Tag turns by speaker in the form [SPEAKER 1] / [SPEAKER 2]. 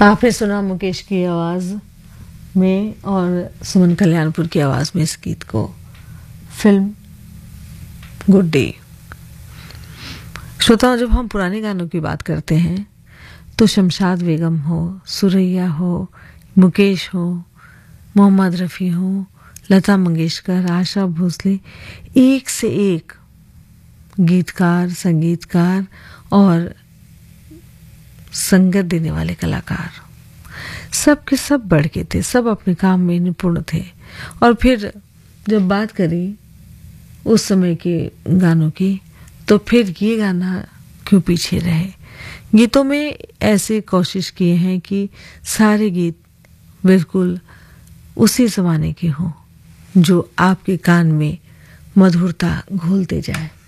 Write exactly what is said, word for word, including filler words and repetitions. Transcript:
[SPEAKER 1] आपने सुना मुकेश की आवाज़ में और सुमन कल्याणपुर की आवाज़ में इस गीत को, फिल्म गुड डे। श्रोताओं, जब हम पुराने गानों की बात करते हैं तो शमशाद बेगम हो, सुरैया हो, मुकेश हो, मोहम्मद रफ़ी हो, लता मंगेशकर, आशा भोसले, एक से एक गीतकार, संगीतकार और संगत देने वाले कलाकार, सब के सब बढ़ के थे, सब अपने काम में निपुण थे। और फिर जब बात करी उस समय के गानों की, तो फिर ये गाना क्यों पीछे रहे। गीतों में ऐसे कोशिश किए हैं कि सारे गीत बिल्कुल उसी ज़माने के हों जो आपके कान में मधुरता घोलते जाए।